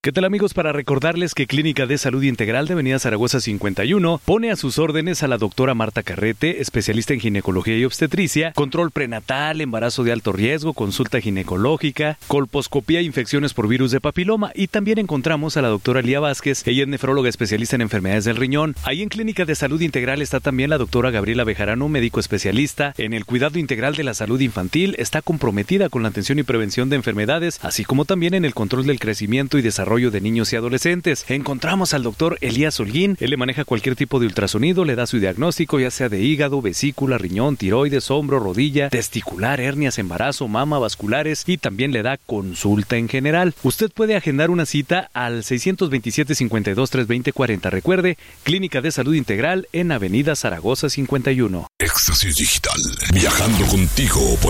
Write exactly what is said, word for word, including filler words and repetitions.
¿Qué tal, amigos? Para recordarles que Clínica de Salud Integral de Avenida Zaragoza cincuenta y uno pone a sus órdenes a la doctora Marta Carrete, especialista en ginecología y obstetricia, control prenatal, embarazo de alto riesgo, consulta ginecológica, colposcopía e infecciones por virus de papiloma. Y también encontramos a la doctora Lía Vázquez, ella es nefróloga especialista en enfermedades del riñón. Ahí en Clínica de Salud Integral está también la doctora Gabriela Bejarano, médico especialista en el cuidado integral de la salud infantil, está comprometida con la atención y prevención de enfermedades, así como también en el control del crecimiento y desarrollo de niños y adolescentes. Encontramos al doctor Elías Holguín, él le maneja cualquier tipo de ultrasonido, le da su diagnóstico, ya sea de hígado, vesícula, riñón, tiroides, hombro, rodilla, testicular, hernias, embarazo, mama, vasculares, y también le da consulta en general. Usted puede agendar una cita al seis dos siete, cinco dos, tres dos cero cuatro cero. Recuerde, Clínica de Salud Integral en Avenida Zaragoza cincuenta y uno. Éxtasis Digital, viajando contigo por